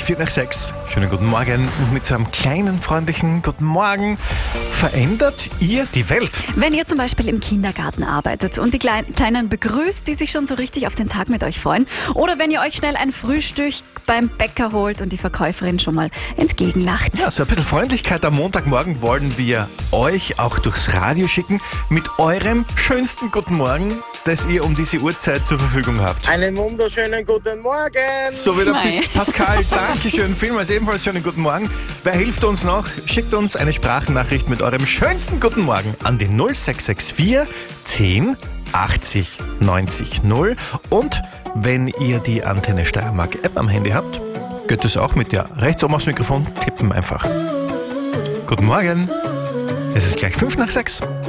5:04. Schönen guten Morgen und mit so einem kleinen, freundlichen Guten Morgen verändert ihr die Welt. Wenn ihr zum Beispiel im Kindergarten arbeitet und die Kleinen begrüßt, die sich schon so richtig auf den Tag mit euch freuen, oder wenn ihr euch schnell ein Frühstück beim Bäcker holt und die Verkäuferin schon mal entgegenlacht. Ja, so ein bisschen Freundlichkeit am Montagmorgen wollen wir euch auch durchs Radio schicken mit eurem schönsten Guten Morgen, das ihr um diese Uhrzeit zur Verfügung habt. Einen wunderschönen guten Morgen. So wie der Nein. Pascal, Dankeschön, vielmals ebenfalls schönen guten Morgen. Wer hilft uns noch? Schickt uns eine Sprachnachricht mit eurem schönsten Guten Morgen an die 0664 10 80 90 0. Und wenn ihr die Antenne Steiermark App am Handy habt, geht es auch mit der rechts oben aufs Mikrofon, tippen einfach. Guten Morgen, es ist gleich 5:05.